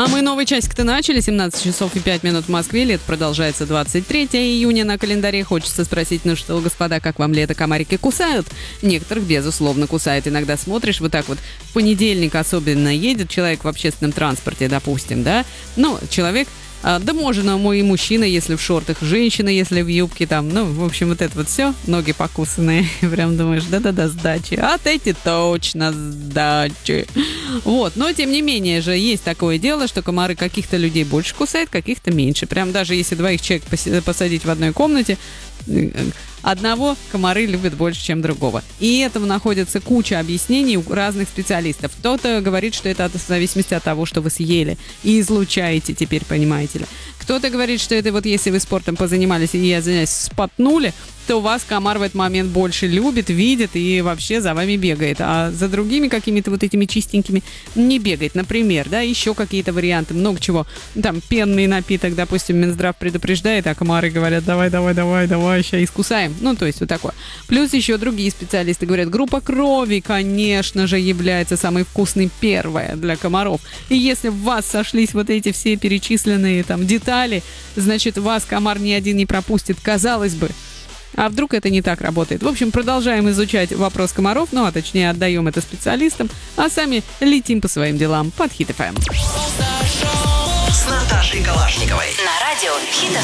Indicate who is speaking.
Speaker 1: А мы новый часик-то начали. 17 часов и 5 минут в Москве. Лето продолжается 23 июня на календаре. Хочется спросить, ну что, господа, как вам лето? Комарики кусают? Некоторых, безусловно, кусают. Иногда смотришь, вот так вот в понедельник особенно едет человек в общественном транспорте, допустим, да? Ну, человек... Да можно, мой мужчина, если в шортах, женщина, если в юбке, там, ну, в общем, вот это вот все, ноги покусанные, прям думаешь, да-да-да, сдачи, а эти точно сдачи. Вот, но тем не менее же есть такое дело, что комары каких-то людей больше кусают, каких-то меньше. Прям даже если двоих человек посадить в одной комнате, одного комары любят больше, чем другого. И этому находится куча объяснений у разных специалистов. Кто-то говорит, что это в зависимости от того, что вы съели и излучаете теперь, понимаете ли. Кто-то говорит, что это вот если вы спортом позанимались и, я извиняюсь, спотнули, то вас комар в этот момент больше любит, видит и вообще за вами бегает. А за другими какими-то вот этими чистенькими не бегает. Например, да, еще какие-то варианты, много чего. Там пенный напиток, допустим, Минздрав предупреждает, а комары говорят, давай, сейчас искусаем. Ну, то есть вот такое. Плюс еще другие специалисты говорят, группа крови, конечно же, является самой вкусной первая для комаров. И если в вас сошлись вот эти все перечисленные там детали, значит, вас комар ни один не пропустит, казалось бы. А вдруг это не так работает? В общем, продолжаем изучать вопрос комаров, ну, а точнее отдаем это специалистам, а сами летим по своим делам под Хит ФМ.
Speaker 2: С Наташей Калашниковой.
Speaker 3: На радио Хит